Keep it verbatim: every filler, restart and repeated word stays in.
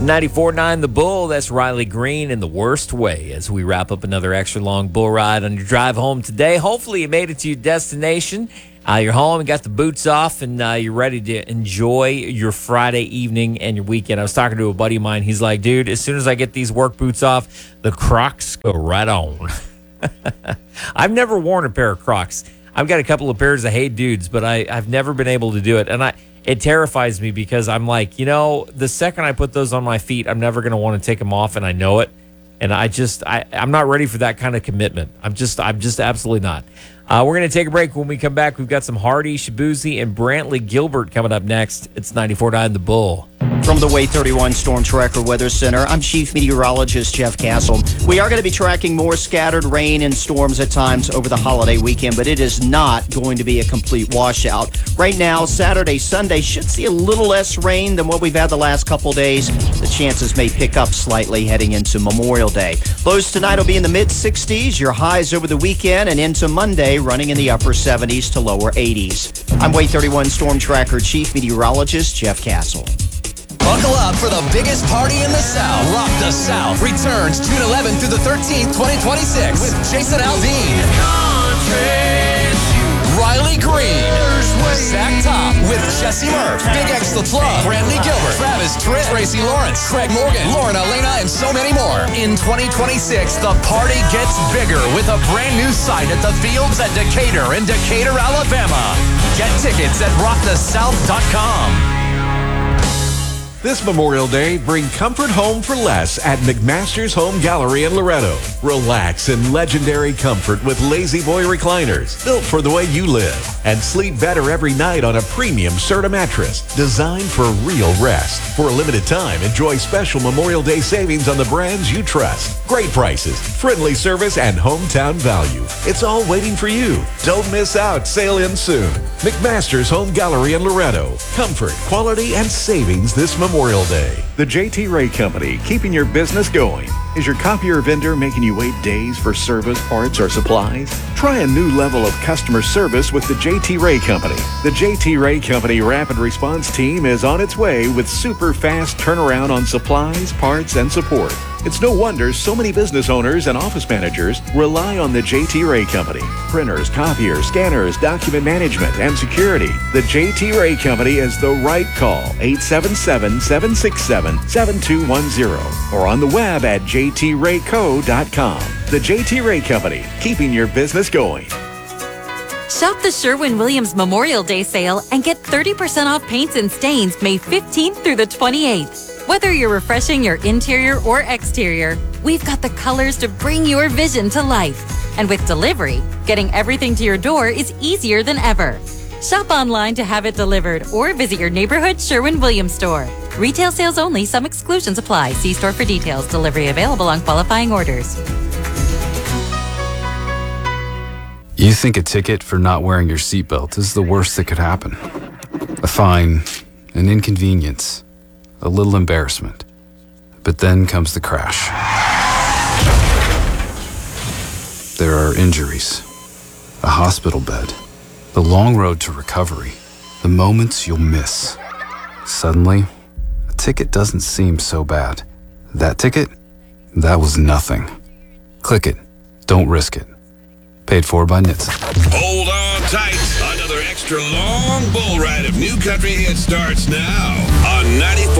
ninety-four point nine The Bull, that's Riley Green in The Worst Way as we wrap up another extra long bull ride on your drive home today. Hopefully you made it to your destination. Uh, you're home and got the boots off and uh, you're ready to enjoy your Friday evening and your weekend. I was talking to a buddy of mine. He's like, dude, as soon as I get these work boots off, the Crocs go right on. I've never worn a pair of Crocs. I've got a couple of pairs of Hey Dudes, but I, I've never been able to do it. And I it terrifies me because I'm like, you know, the second I put those on my feet, I'm never going to want to take them off, and I know it. And I just, I, I'm not ready for that kind of commitment. I'm just, I'm just absolutely not. Uh, we're going to take a break. When we come back, we've got some Hardy, Shabuzi, and Brantley Gilbert coming up next. It's ninety-four point nine The Bull. From the Way thirty-one Storm Tracker Weather Center, I'm Chief Meteorologist Jeff Castle. We are going to be tracking more scattered rain and storms at times over the holiday weekend, but it is not going to be a complete washout. Right now, Saturday, Sunday should see a little less rain than what we've had the last couple days. The chances may pick up slightly heading into Memorial Day. Lows tonight will be in the mid sixties, your highs over the weekend, and into Monday running in the upper seventies to lower eighties. I'm Way thirty-one Storm Tracker Chief Meteorologist Jeff Castle. Buckle up for the biggest party in the South. Rock the South returns June eleventh through the thirteenth, twenty twenty-six with Jason Aldean, Riley Green, Zach Top with Jesse Murph, Big X The Plug, Brantley Gilbert, Travis Tritt, Tracy Lawrence, Craig Morgan, Lauren Elena, and so many more. In twenty twenty-six, the party gets bigger with a brand new site at the Fields at Decatur in Decatur, Alabama. Get tickets at rock the south dot com. This Memorial Day, bring comfort home for less at McMaster's Home Gallery in Loretto. Relax in legendary comfort with Lazy Boy recliners, built for the way you live. And sleep better every night on a premium Serta mattress, designed for real rest. For a limited time, enjoy special Memorial Day savings on the brands you trust. Great prices, friendly service, and hometown value. It's all waiting for you. Don't miss out. Sail in soon. McMaster's Home Gallery in Loretto. Comfort, quality, and savings this Memorial Memorial Day. The J T Ray Company, keeping your business going. Is your copier vendor making you wait days for service, parts, or supplies? Try a new level of customer service with the J T Ray Company. The J T Ray Company Rapid Response Team is on its way with super fast turnaround on supplies, parts, and support. It's no wonder so many business owners and office managers rely on the J T Ray Company. Printers, copiers, scanners, document management, and security. The J T Ray Company is the right call. eight seven seven, seven six seven, seven two one zero or on the web at j t ray co dot com. The J T Ray Company, keeping your business going. Shop the Sherwin-Williams Memorial Day sale and get thirty percent off paints and stains May fifteenth through the twenty-eighth. Whether you're refreshing your interior or exterior, we've got the colors to bring your vision to life. And with delivery, getting everything to your door is easier than ever. Shop online to have it delivered or visit your neighborhood Sherwin-Williams store. Retail sales only. Some exclusions apply. See store for details. Delivery available on qualifying orders. You think a ticket for not wearing your seatbelt is the worst that could happen. A fine, an inconvenience, a little embarrassment. But then comes the crash. There are injuries, a hospital bed, the long road to recovery, the moments you'll miss. Suddenly, a ticket doesn't seem so bad. That ticket? That was nothing. Click it. Don't risk it. Paid for by N H T S A. Hold on tight. Another extra long bull ride of new country hits starts now on ninety-four